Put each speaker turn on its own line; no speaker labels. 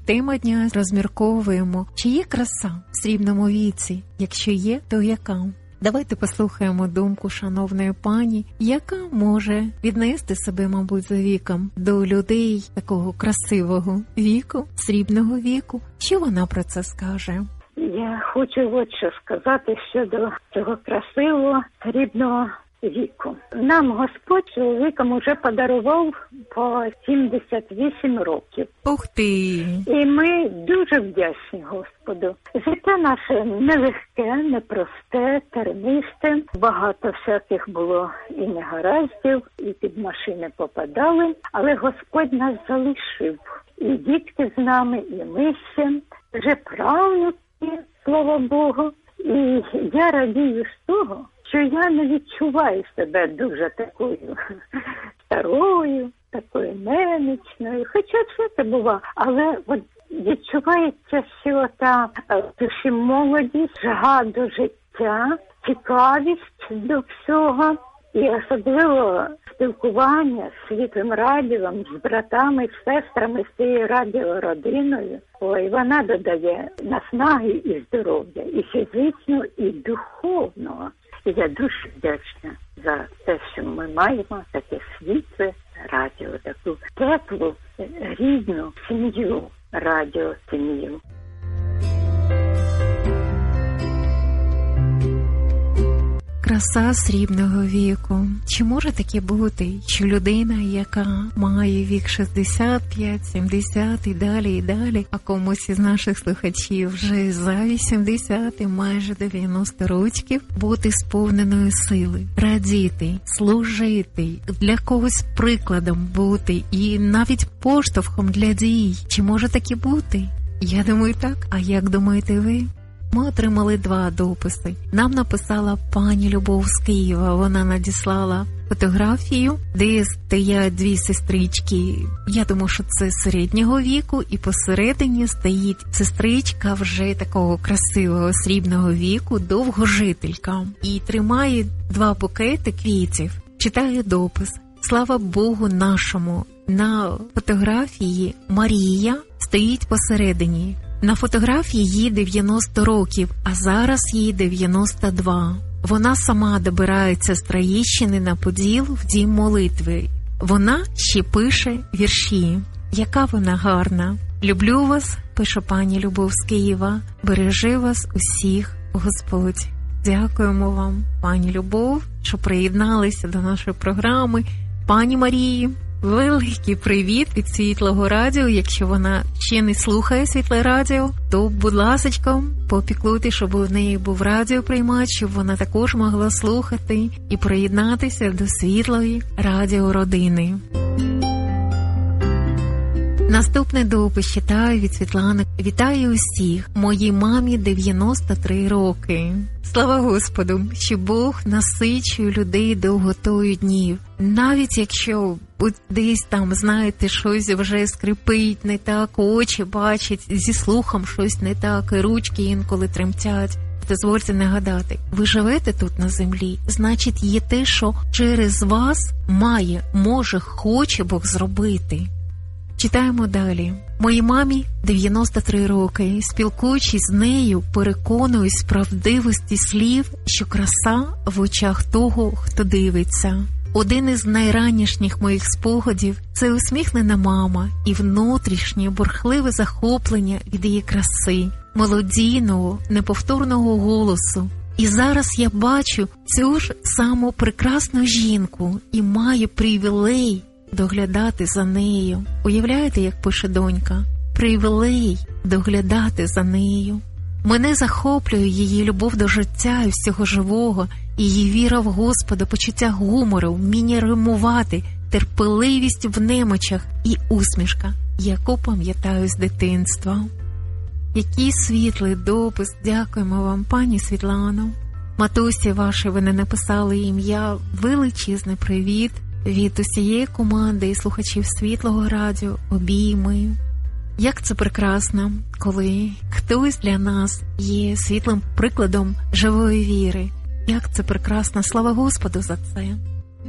Тема дня розмірковуємо, чи є краса в срібному віці? Якщо є, то яка? Давайте послухаємо думку шановної пані, яка може віднести себе, мабуть, за віком до людей такого красивого віку, срібного віку. Що вона про це скаже?
Я хочу от що сказати щодо цього красивого срібного віку. Нам Господь чоловікам уже подарував по 78 років.
Ух ти!
І ми дуже вдячні Господу. Життя наше нелегке, непросте, тернисте. Багато всяких було і негараздів, і під машини попадали. Але Господь нас залишив. І дітки з нами, і ми ще. Вже правнуки, слава Богу. І я радію з того, що я не відчуваю себе дуже такою старою, такою немічною. Хоча все це було, але от відчувається, що та душі молодість, жага до життя, цікавість до всього. І особливо спілкування з Світлим Радіо, з братами, з сестрами, з цією радіородиною. Ой, вона додає наснаги і здоров'я, і фізичного, і духовного. І я дуже вдячна за те, що ми маємо таке світле радіо, таку теплу, рідну сім'ю, радіосім'ю.
Краса срібного віку. Чи може таке бути, що людина, яка має вік 65, 70 і далі, а комусь із наших слухачів вже за 80 і майже 90 років, бути сповненою сили, радіти, служити, для когось прикладом бути і навіть поштовхом для дій. Чи може таке бути? Я думаю, так. А як думаєте ви? Ми отримали 2 дописи. Нам написала пані Любов з Києва. Вона надіслала фотографію, де стоять 2 сестрички. Я думаю, що це середнього віку, і посередині стоїть сестричка вже такого красивого срібного віку, довгожителька. І тримає 2 букети квітів. Читає допис. Слава Богу нашому. На фотографії Марія стоїть посередині. На фотографії їй 90 років, а зараз їй 92. Вона сама добирається з Троєщини на Поділ в дім молитви. Вона ще пише вірші. Яка вона гарна. Люблю вас, пише пані Любов з Києва. Бережи вас усіх, Господь. Дякуємо вам, пані Любов, що приєдналися до нашої програми. Пані Марії, великий привіт від Світлого Радіо. Якщо вона ще не слухає Світле Радіо, то, будь ласочка, попіклуйте, щоб у неї був радіоприймач, щоб вона також могла слухати і приєднатися до Світлої радіородини. Наступний допис читаю від Світлани. Вітаю усіх. Моїй мамі 93 роки. Слава Господу, що Бог насичує людей довготою днів. Навіть якщо десь там, знаєте, щось вже скрипить не так, очі бачать, зі слухом щось не так, і ручки інколи тремтять. Дозвольте нагадати, ви живете тут на землі, значить є те, що через вас може, хоче Бог зробити. Читаємо далі. Моїй мамі 93 роки. Спілкуючись з нею, переконуюсь в правдивості слів, що краса в очах того, хто дивиться. Один із найранішніх моїх спогадів – це усміхнена мама і внутрішнє бурхливе захоплення від її краси, мелодійного, неповторного голосу. І зараз я бачу цю ж саму прекрасну жінку і маю привілей доглядати за нею. Уявляєте, як пише донька? Привілей доглядати за нею. Мене захоплює її любов до життя і всього живого, її віра в Господа, почуття гумору, вміння римувати, терпеливість в немочах і усмішка, яку пам'ятаю з дитинства. Який світлий допис. Дякуємо вам, пані Світлано. Матусі ваші, ви не написали ім'я. Величезний привіт від усієї команди і слухачів Світлого Радіо. Обійми. Як це прекрасно, коли хтось для нас є світлим прикладом живої віри. Як це прекрасно. Слава Господу за це.